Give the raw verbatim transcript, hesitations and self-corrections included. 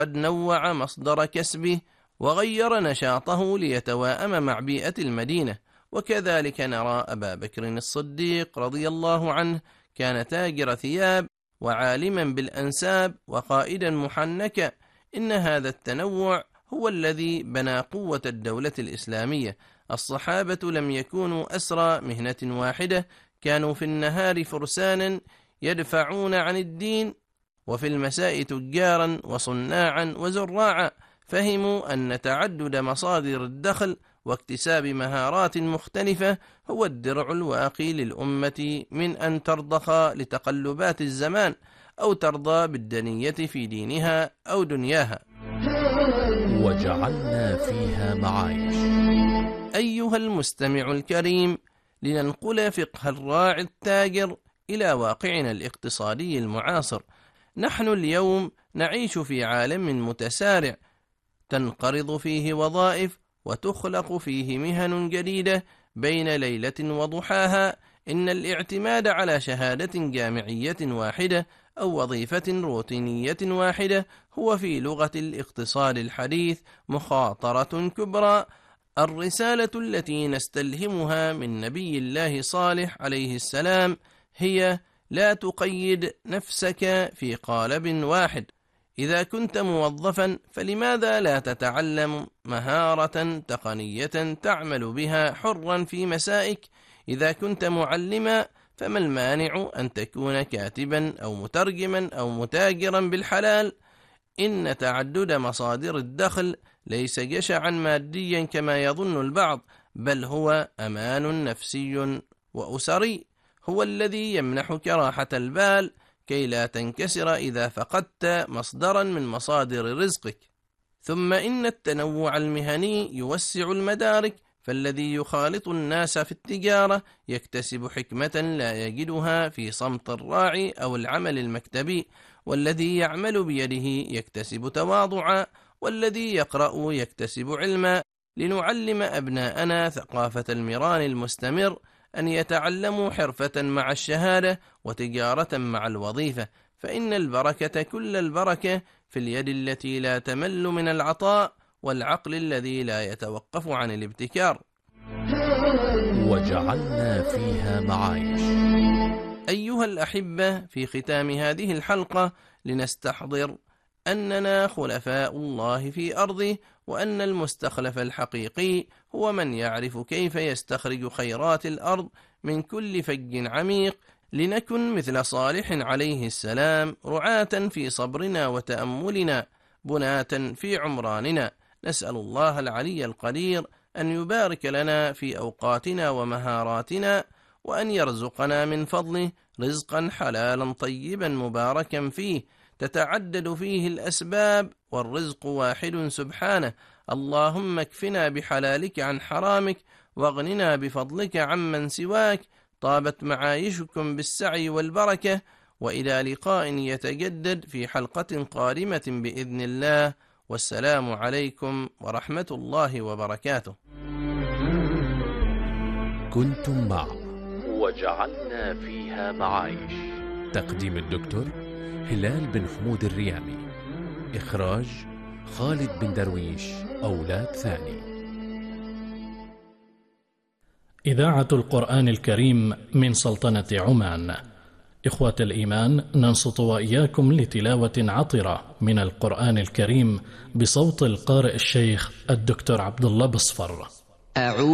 قد نوع مصدر كسبه وغير نشاطه ليتواءم مع بيئة المدينة. وكذلك نرى أبا بكر الصديق رضي الله عنه كان تاجر ثياب وعالما بالأنساب وقائدا محنكا. إن هذا التنوع هو الذي بنى قوة الدولة الإسلامية. الصحابة لم يكونوا أسرى مهنة واحدة، كانوا في النهار فرسانا يدفعون عن الدين، وفي المساء تجارا وصناعا وزراعا. فهموا أن تعدد مصادر الدخل واكتساب مهارات مختلفة هو الدرع الواقي للأمة من أن ترضخ لتقلبات الزمان أو ترضى بالدنية في دينها أو دنياها. وجعلنا فيها معايش. أيها المستمع الكريم، لننقل فقه الراعي التاجر إلى واقعنا الاقتصادي المعاصر. نحن اليوم نعيش في عالم متسارع، تنقرض فيه وظائف وتخلق فيه مهن جديدة بين ليلة وضحاها. إن الاعتماد على شهادة جامعية واحدة أو وظيفة روتينية واحدة هو في لغة الاقتصاد الحديث مخاطرة كبرى. الرسالة التي نستلهمها من نبي الله صالح عليه السلام هي: لا تقيد نفسك في قالب واحد. إذا كنت موظفا فلماذا لا تتعلم مهارة تقنية تعمل بها حرا في مسائك؟ إذا كنت معلما فما المانع أن تكون كاتبا أو مترجما أو متاجرا بالحلال؟ إن تعدد مصادر الدخل ليس جشعا ماديا كما يظن البعض، بل هو أمان نفسي وأسري، هو الذي يمنحك راحة البال كي لا تنكسر إذا فقدت مصدرا من مصادر رزقك. ثم إن التنوع المهني يوسع المدارك، فالذي يخالط الناس في التجارة يكتسب حكمة لا يجدها في صمت الراعي أو العمل المكتبي، والذي يعمل بيده يكتسب تواضعا، والذي يقرأ يكتسب علما. لنعلم أبناءنا ثقافة المران المستمر، أن يتعلموا حرفة مع الشهادة وتجارة مع الوظيفة، فإن البركة كل البركة في اليد التي لا تمل من العطاء، والعقل الذي لا يتوقف عن الابتكار. وجعلنا فيها معايش. أيها الأحبة، في ختام هذه الحلقة لنستحضر أننا خلفاء الله في أرضه، وأن المستخلف الحقيقي هو من يعرف كيف يستخرج خيرات الأرض من كل فج عميق، لنكن مثل صالح عليه السلام رعاة في صبرنا وتأملنا، بناة في عمراننا. نسأل الله العلي القدير أن يبارك لنا في أوقاتنا ومهاراتنا، وأن يرزقنا من فضله رزقا حلالا طيبا مباركا فيه، تتعدد فيه الأسباب والرزق واحد سبحانه. اللهم اكفنا بحلالك عن حرامك، واغننا بفضلك عمن سواك. طابت معايشكم بالسعي والبركة، وإلى لقاء يتجدد في حلقة قادمة بإذن الله، والسلام عليكم ورحمة الله وبركاته. كنتم مع وجعلنا فيها معايش. تقديم الدكتور هلال بن حمود الريامي. إخراج خالد بن درويش أولاد ثاني. إذاعة القرآن الكريم من سلطنة عمان. إخوة الإيمان، ننصت وإياكم لتلاوة عطرة من القرآن الكريم بصوت القارئ الشيخ الدكتور عبد الله بصفر.